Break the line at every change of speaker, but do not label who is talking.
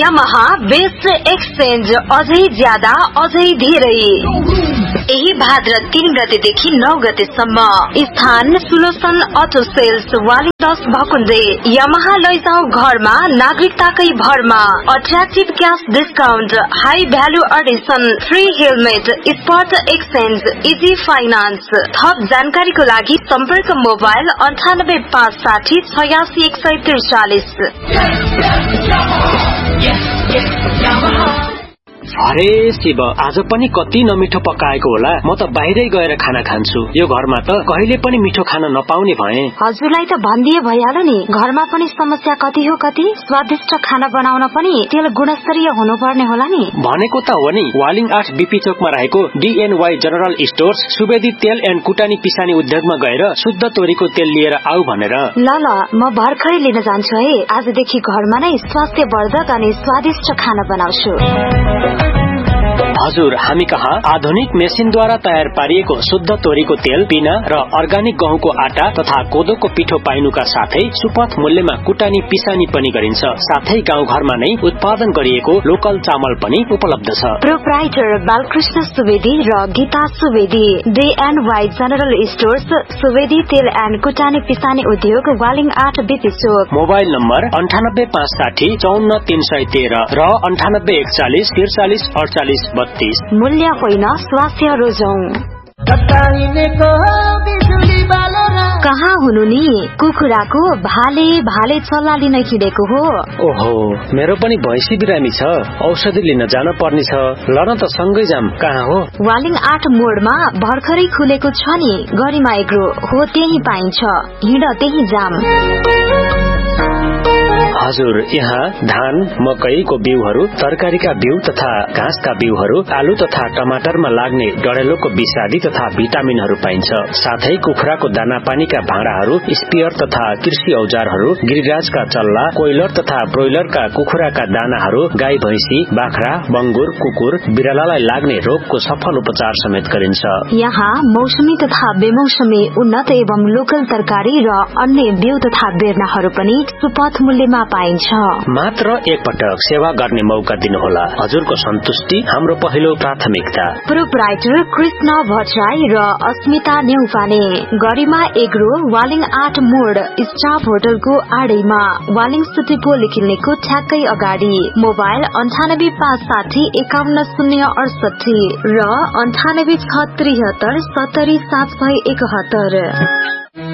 Yamaha best exchange अझै ज्यादा अझै धेरै। यही भाद्र 3 गतेदेखि 9 गतेसम्म। स्थान सुलोसन अटो सेल्स वाली 10 भकुन्डे। यामाहा लैजाऊ घरमा नागरिकताकै भरमा। Attractive cash discount, high value Edison, free helmet, spot exchange, easy finance. थप जानकारीको लागि सम्पर्क मोबाइल 9856 86 143।
अरे शिव, आज पनि कति नमिठो पकाएको होला। म त बाहिरै गएर खाना खान्छु। यो घरमा त कहिले पनि मिठो खाना नपाउने भए।
हजुरलाई त भनिदिए भइहाल्यो नि। घरमा पनि समस्या कति हो कति। स्वादिष्ट खाना बनाउन पनि तेल गुणस्तरीय हुनुपर्ने होला नि।
भनेको त हो नि। वालिङ 8 बीपी चोकमा रहेको DNY जनरल स्टोर्स सुवेदी तेल एन्ड कुटानी पिसानी उद्योगमा गएर शुद्ध तोरीको तेल लिएर आऊ भनेर।
ल म भर्खरै लिन जान्छु है। आजदेखि घरमा नै स्वास्थ्यवर्धक अनि स्वादिष्ट खाना बनाउँछु।
हजुर, हामी कहाँ आधुनिक मेसिनद्वारा तयार पारिएको शुद्ध तोरीको तेल, पिना र अर्गानिक गहुँको आटा तथा कोदोको पिठो पाइनुका साथै सुपथ मूल्यमा कुटानी पिसानी पनि गरिन्छ। साथै गाउँघरमा नै उत्पादन गरिएको लोकल चामल पनि उपलब्ध छ।
प्रोप्राइटर बालकृष्ण सुवेदी र Gita Subedi. DNY general stores Subedi तेल एन्ड कुटानी पिसानी उद्योग, वालिङ 8 बीपी चोक।
मोबाइल नम्बर 9860 54 313 र 9841 43 48 32।
मूल्य होइन, स्वास्थ्य रोजौं। कहाँ हुनु नि? कुखुराको भाले भाले चल्ला लिन हिँडेको हो।
ओहो, मेरो पनि भैँसी बिरामी छ। औषधि लिन जान पर्ने छ। ल न त सँगै जाम। कहाँ हो?
वालिङ 8 मोडमा भर्खरै खुलेको छ नि गरिमा एग्रो हो, त्यही पाइन्छ। हिँड त्यही जाम।
हजुर, यहाँ धान, मकैको बिउहरू, तरकारीका बिउ तथा घाँसका बिउहरू, आलु तथा टमाटरमा लाग्ने डढेलोको विषादी तथा भिटामिनहरू पाइन्छ। साथै कुखुराको दाना पानीका भाँडाहरू, स्पियर तथा कृषि औजारहरू, गिरिराजका चल्ला, कोइलर तथा ब्रोइलरका कुखुराका दानाहरू, गाई भैँसी, बाख्रा, बंगुर, कुकुर, बिरालालाई लाग्ने रोगको सफल उपचार समेत गरिन्छ।
यहाँ मौसमी तथा बेमौसमी उन्नत एवं लोकल तरकारी र अन्य बिउ तथा बेर्नाहरू पनि सुपथ मूल्यमा पाइन्छ।
मात्र एकपटक सेवा गर्ने मौका दिनुहोला। हजुरको सन्तुष्टि हाम्रो पहिलो प्राथमिकता।
प्रोप्राइटर कृष्ण भट्टराई र अस्मिता न्यौपाने। गरिमा एग्रो, वालिङ 8 मोड, स्टाफ होटलको आडैमा, वालिङ सिटी पोलिक्लिनिकको ठ्याक्कै अगाडि। मोबाइल 9856 51 068 र 98 673 70 771।